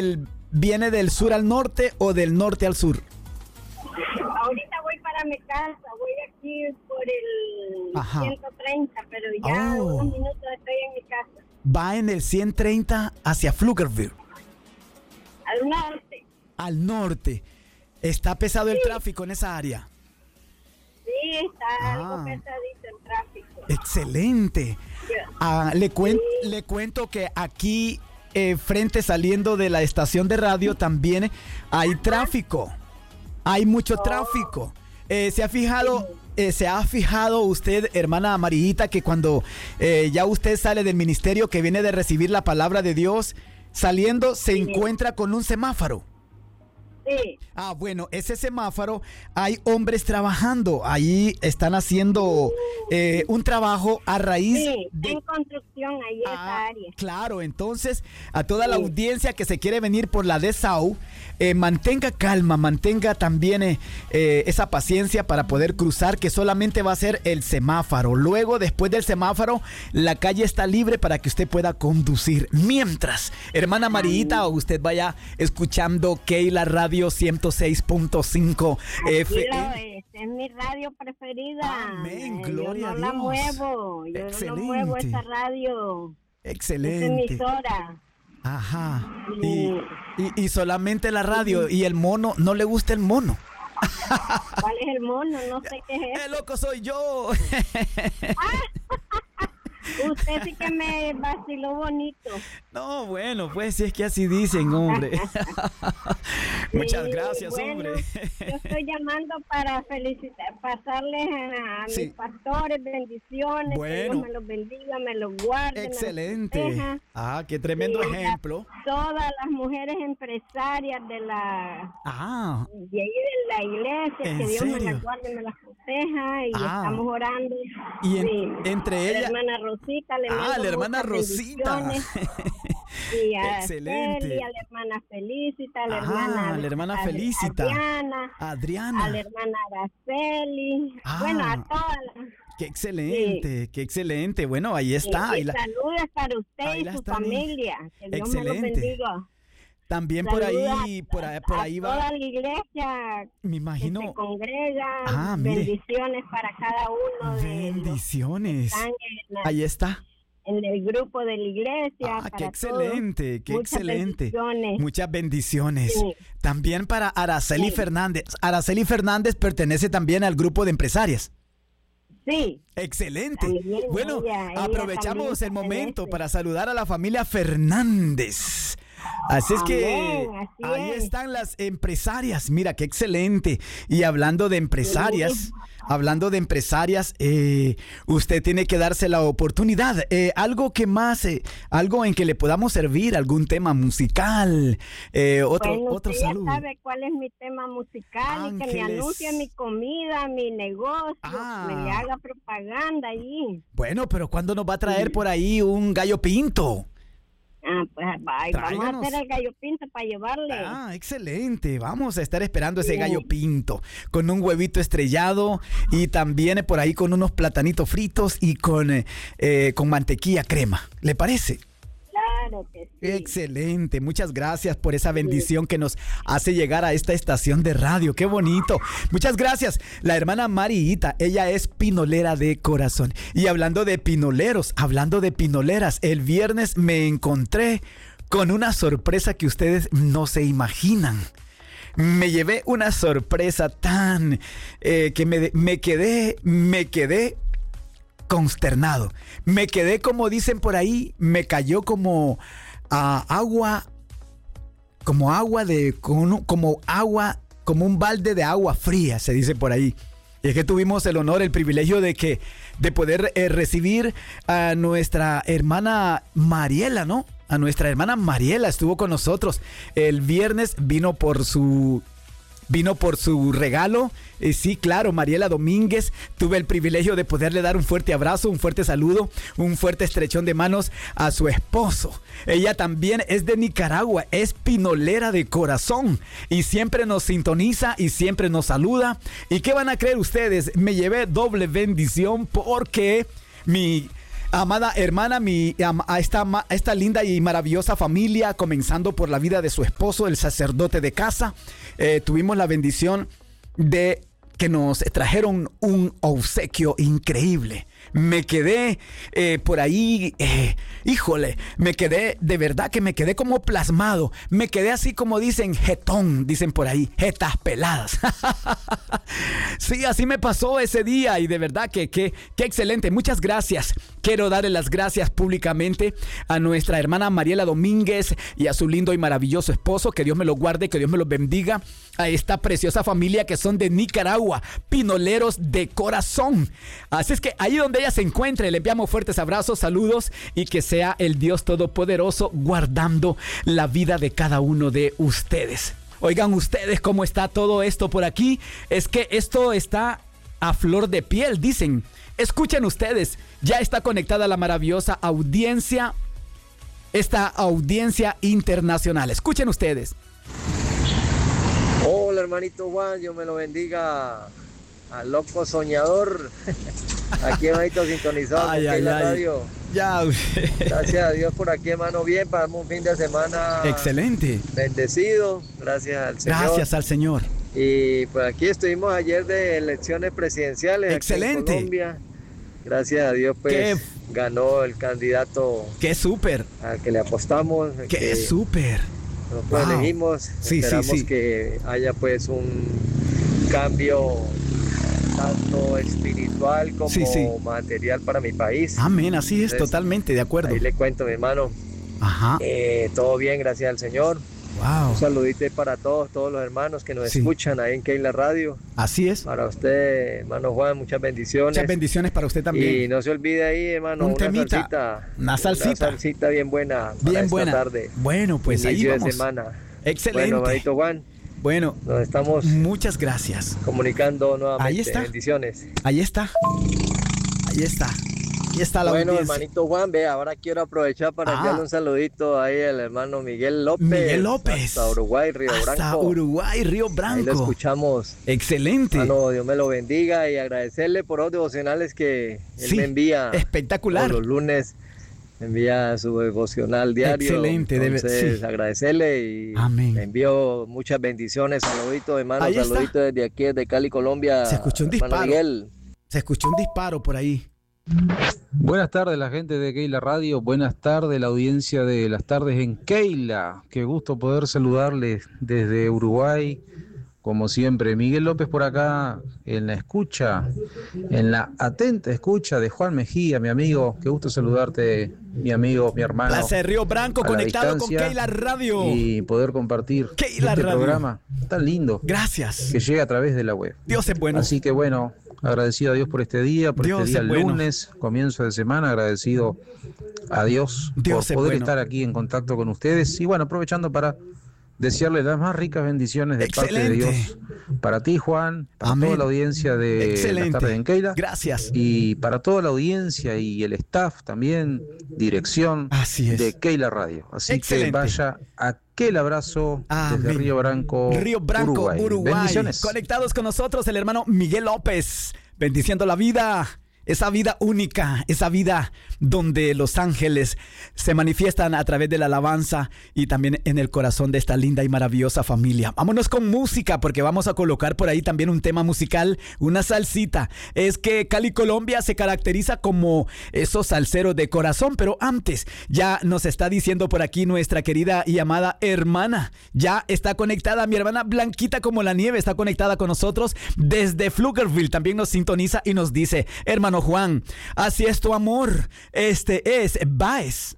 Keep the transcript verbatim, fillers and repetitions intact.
del, viene del sur al norte o del norte al sur? Ahorita voy para mi casa, voy aquí por el Ajá. ciento treinta, pero ya Oh. unos minutos estoy en mi casa. Va en el ciento treinta hacia Pflugerville, Al norte. al norte. ¿Está pesado el Sí. tráfico en esa área? Sí, está Ah. algo pesadito el tráfico. Excelente. Ah, le, cuen- le cuento que aquí, eh, frente saliendo de la estación de radio, también hay tráfico. Hay mucho tráfico. Eh, ¿se ha fijado, eh, se ha fijado usted, hermana amarillita, que cuando eh, ya usted sale del ministerio que viene de recibir la palabra de Dios, saliendo se Sí. encuentra con un semáforo? Sí, Ah, bueno, ese semáforo, hay hombres trabajando, ahí están haciendo eh, un trabajo a raíz sí, de... en construcción ahí en Ah, esa área. claro, entonces a toda la Sí. audiencia que se quiere venir por la Dessau, eh, mantenga calma, mantenga también eh, eh, esa paciencia para poder cruzar, que solamente va a ser el semáforo. Luego, después del semáforo, la calle está libre para que usted pueda conducir. Mientras, hermana Marita, usted vaya escuchando Keila Radio ciento seis punto cinco F Aquí lo M. es, es mi radio preferida. Amén, Eh, gloria yo a no la Dios. muevo, yo no muevo Excelente. esa radio, esa Excelente. emisora. Ajá. Y, Sí. y, y solamente la radio y el mono, ¿no le gusta el mono? ¿Cuál es el mono? No sé qué es. ¡Eh, loco soy yo! Usted sí que me vaciló bonito. No, bueno, pues si es que así dicen, hombre. Muchas Sí, gracias, bueno, hombre. Yo estoy llamando para felicitar, pasarles a, a Sí. mis pastores bendiciones. Bueno. Que Dios me los bendiga, me los guarde. me los Excelente. proteja. Ah, qué tremendo Sí, ejemplo. Todas las mujeres empresarias de la Ah, de ahí de la iglesia, ¿En que Dios me serio? las guarde, me las proteja y Ah. estamos orando. Y en- Sí. entre A ella- La hermana Rosita, le ah, mando la hermana muchas Rosita. bendiciones. Y a Excelente. Celi, a la hermana Felicita, a la Ah, hermana, la hermana a- Felicita. Adriana, Adriana. a la hermana Araceli, Ah. bueno, a todas las. Qué excelente, qué excelente. Bueno, ahí está. Y, Ahí la- saludos para usted ahí y la su están. familia. Que Dios me los Excelente. bendiga. También por Saludos ahí, a- por ahí, por a ahí va. toda la iglesia Me que imagino. se congrega. Ah, mire. Bendiciones para cada uno de los que Bendiciones. están en, la- Ahí está. en el grupo de la iglesia. Ah, para qué todos. excelente, qué Muchas excelente. bendiciones. Muchas bendiciones. Sí. También para Araceli Sí. Fernández. Araceli Fernández pertenece también al grupo de empresarias. Sí. Excelente. También Bueno, ella- ella aprovechamos también el momento pertenece. para saludar a la familia Fernández. Así es que Amén, así ahí es. están las empresarias. Mira, qué excelente. Y hablando de empresarias, hablando de empresarias, eh, usted tiene que darse la oportunidad. Eh, algo que más, eh, algo en que le podamos servir, algún tema musical, eh, otro, Bueno, otro usted ya saludo. sabe cuál es mi tema musical y que me Ángeles. anuncie mi comida, mi negocio, Ah. me le haga propaganda ahí. Bueno, pero ¿cuándo nos va a traer por ahí un gallo pinto? Ah, pues ahí vamos a Tráiganos. hacer el gallo pinto para llevarle. Ah, excelente. Vamos a estar esperando ese Sí. gallo pinto con un huevito estrellado y también por ahí con unos platanitos fritos y con, eh, eh, con mantequilla crema. ¿Le parece? Claro que sí. Excelente, muchas gracias por esa bendición que nos hace llegar a esta estación de radio, qué bonito. Muchas gracias, la hermana Marita, ella es pinolera de corazón. Y hablando de pinoleros, hablando de pinoleras, el viernes me encontré con una sorpresa que ustedes no se imaginan. Me llevé una sorpresa tan eh, que me, me quedé, me quedé consternado. Me quedé, como dicen por ahí, me cayó como ah, agua, como agua de, como, como agua, como un balde de agua fría, se dice por ahí. Y es que tuvimos el honor, el privilegio de que, de poder eh, recibir a nuestra hermana Mariela, ¿no? A nuestra hermana Mariela estuvo con nosotros. El viernes vino por su Vino por su regalo. Eh, sí, claro, Mariela Domínguez. Tuve el privilegio de poderle dar un fuerte abrazo, un fuerte saludo, un fuerte estrechón de manos a su esposo. Ella también es de Nicaragua, es pinolera de corazón y siempre nos sintoniza y siempre nos saluda. ¿Y qué van a creer ustedes? Me llevé doble bendición porque mi... Amada hermana, mi, a, esta, a esta linda y maravillosa familia, comenzando por la vida de su esposo, el sacerdote de casa, eh, tuvimos la bendición de que nos trajeron un obsequio increíble. Me quedé eh, por ahí, eh, híjole, me quedé, de verdad que me quedé como plasmado. Me quedé así como dicen, jetón, dicen por ahí, jetas peladas. Sí, así me pasó ese día y de verdad que, que, que excelente. Muchas gracias. Quiero darle las gracias públicamente a nuestra hermana Mariela Domínguez y a su lindo y maravilloso esposo. Que Dios me los guarde, que Dios me los bendiga. A esta preciosa familia que son de Nicaragua, pinoleros de corazón. Así es que ahí donde ella se encuentre, le enviamos fuertes abrazos, saludos y que sea el Dios Todopoderoso guardando la vida de cada uno de ustedes. Oigan ustedes cómo está todo esto por aquí. Es que esto está a flor de piel, dicen. Escuchen ustedes, ya está conectada la maravillosa audiencia, esta audiencia internacional. Escuchen ustedes. Hola hermanito Juan, Dios me lo bendiga. Al loco soñador. Aquí hermanito sintonizado ay, con ay, la ay. radio. Ya. Gracias a Dios por aquí hermano, bien, pasamos un fin de semana Excelente. bendecido, gracias al Señor. Gracias al Señor. Y pues aquí estuvimos ayer de elecciones presidenciales. Excelente. Aquí en Colombia. Gracias a Dios pues Qué... ganó el candidato. Qué súper. Al que le apostamos. Qué súper. Nosotros wow. elegimos. Sí, esperamos sí, sí. que haya pues un cambio tanto espiritual como sí, sí. material para mi país. Amén, así es. Entonces, totalmente de acuerdo. Ahí le cuento, mi hermano. Ajá. Eh, todo bien, gracias al Señor. Wow. Un saludito para todos, todos los hermanos que nos sí. escuchan ahí en Keila Radio. Así es. Para usted, hermano Juan, muchas bendiciones. Muchas bendiciones para usted también. Y no se olvide ahí, hermano, un una temita, salsita. Una salsita. Una salsita bien buena. Bien para buena. Esta tarde. Bueno, pues Inicio ahí vamos. de semana. Excelente. Bueno, hermanito Juan. Bueno, nos estamos muchas gracias. Comunicando nuevamente. Ahí está. Bendiciones. Ahí está. Ahí está. Ahí está la bueno, audiencia. Hermanito Juan, ve, ahora quiero aprovechar para ah. enviarle un saludito ahí al hermano Miguel López. Miguel López. Hasta Uruguay, Río hasta Branco. Hasta Uruguay, Río Branco. Ahí lo escuchamos. Excelente. Hermano, Dios me lo bendiga y agradecerle por los devocionales que él sí, me envía. Espectacular. Todos los lunes. Envía su devocional diario. Excelente. Entonces, debe, sí. agradecerle y Amén. le envío muchas bendiciones. Saluditos, hermano. Ahí Saluditos está. desde aquí, desde Cali, Colombia. Se escuchó un disparo. Miguel. Se escuchó un disparo por ahí. Buenas tardes la gente de Keila Radio, buenas tardes la audiencia de las tardes en Keila, qué gusto poder saludarles desde Uruguay, como siempre, Miguel López por acá en la escucha, en la atenta escucha de Juan Mejía, mi amigo, qué gusto saludarte, mi amigo, mi hermano. Placer Río Branco, conectado con Keila Radio. Y poder compartir Keila este Radio. programa tan lindo. Gracias. Que llega a través de la web. Dios es bueno. Así que bueno, agradecido a Dios por este día, por Dios este día es bueno. lunes, comienzo de semana, agradecido a Dios, Dios por poder bueno. estar aquí en contacto con ustedes y bueno, aprovechando para desearles las más ricas bendiciones de Excelente. parte de Dios para ti, Juan, para Amén. toda la audiencia de Excelente. las tardes en Keila. Gracias. Y para toda la audiencia y el staff también, dirección Así es. de Keila Radio. Así Excelente. que vaya aquel abrazo Amén. desde Río Branco, Río Branco, Uruguay. Uruguay. Bendiciones. Conectados con nosotros el hermano Miguel López, bendiciendo la vida. Esa vida única, esa vida donde los ángeles se manifiestan a través de la alabanza y también en el corazón de esta linda y maravillosa familia. Vámonos con música porque vamos a colocar por ahí también un tema musical, una salsita. Es que Cali, Colombia se caracteriza como esos salseros de corazón, pero antes ya nos está diciendo por aquí nuestra querida y amada hermana. Ya está conectada, mi hermana Blanquita como la nieve está conectada con nosotros desde Pflugerville. También nos sintoniza y nos dice, hermano Juan, así es tu amor. Este es Baez.